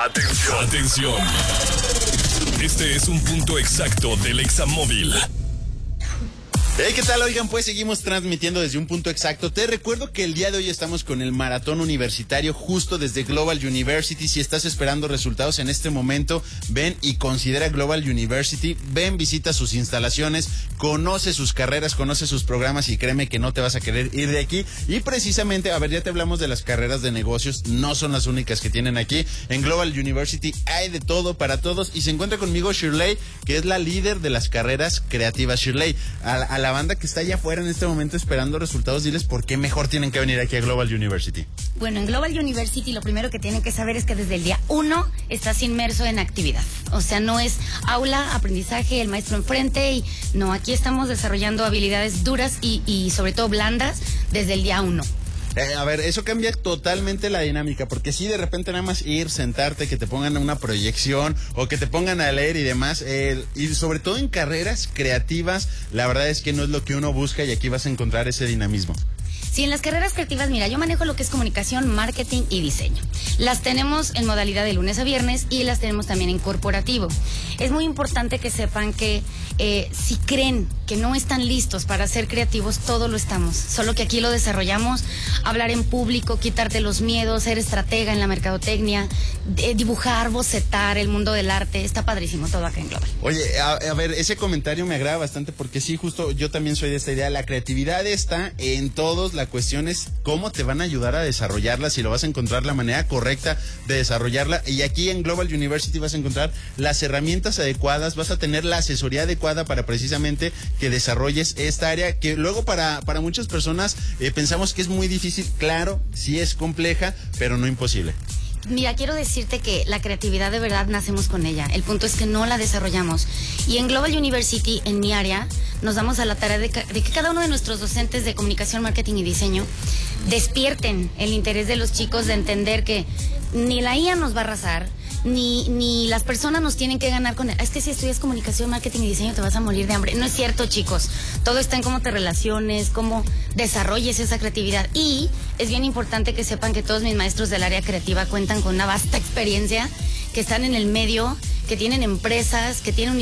Atención. Atención. Este es un punto exacto del Examóvil. Hey, ¿qué tal? Oigan, pues seguimos transmitiendo desde un punto exacto. Te recuerdo que el día de hoy estamos con el maratón universitario justo desde Global University. Si estás esperando resultados en este momento, ven y considera Global University. Ven, visita sus instalaciones, conoce sus carreras, conoce sus programas y créeme que no te vas a querer ir de aquí. Y precisamente, a ver, ya te hablamos de las carreras de negocios. No son las únicas que tienen aquí. En Global University hay de todo para todos. Y se encuentra conmigo Shirley, que es la líder de las carreras creativas. Shirley, a la banda que está allá afuera en este momento esperando resultados, diles por qué mejor tienen que venir aquí a Global University. Bueno, en Global University lo primero que tienen que saber es que desde el día 1 estás inmerso en actividad. O sea, no es aula, aprendizaje, el maestro enfrente. No, aquí estamos desarrollando habilidades duras y sobre todo blandas desde el día 1. A ver, eso cambia totalmente la dinámica, porque si de repente nada más ir, sentarte, que te pongan una proyección o que te pongan a leer y demás, y sobre todo en carreras creativas, la verdad es que no es lo que uno busca y aquí vas a encontrar ese dinamismo. Sí, en las carreras creativas, mira, yo manejo lo que es comunicación, marketing y diseño. Las tenemos en modalidad de lunes a viernes y las tenemos también en corporativo. Es muy importante que sepan que si creen que no están listos para ser creativos, todo lo estamos. Solo que aquí lo desarrollamos, hablar en público, quitarte los miedos, ser estratega en la mercadotecnia, dibujar, bocetar, el mundo del arte. Está padrísimo todo acá en Global. Oye, a ver, ese comentario me agrada bastante porque sí, justo yo también soy de esta idea. La creatividad está en todos. La cuestión es cómo te van a ayudar a desarrollarla, si lo vas a encontrar la manera correcta de desarrollarla. Y aquí en Global University vas a encontrar las herramientas adecuadas, vas a tener la asesoría adecuada para precisamente que desarrolles esta área que luego para muchas personas pensamos que es muy difícil. Claro, sí es compleja, pero no imposible. Mira, quiero decirte que la creatividad de verdad nacemos con ella. El punto es que no la desarrollamos. Y en Global University, en mi área, nos damos a la tarea de que cada uno de nuestros docentes de comunicación, marketing y diseño despierten el interés de los chicos de entender que ni la IA nos va a arrasar, ni las personas nos tienen que ganar con él. Es que si estudias comunicación, marketing y diseño te vas a morir de hambre. No es cierto, chicos. Todo está en cómo te relaciones, cómo desarrolles esa creatividad. Y es bien importante que sepan que todos mis maestros del área creativa cuentan con una vasta experiencia, que están en el medio, que tienen empresas, que tienen